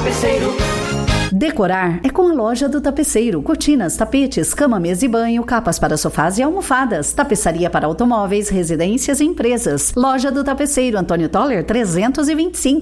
Tapeceiro. Decorar é com a Loja do Tapeceiro. Cortinas, tapetes, cama, mesa e banho, capas para sofás e almofadas. Tapeçaria para automóveis, residências e empresas. Loja do Tapeceiro, Antônio Toller 325.